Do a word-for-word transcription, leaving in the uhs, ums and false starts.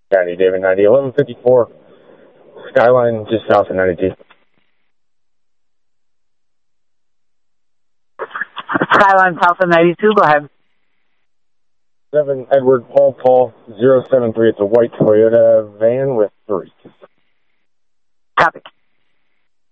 County, David ninety, eleven fifty-four, Skyline, just south of ninety-two. Skyline, south of ninety-two, go ahead. seven Edward Paul Paul, zero seven three. It's a white Toyota van with three. Copy.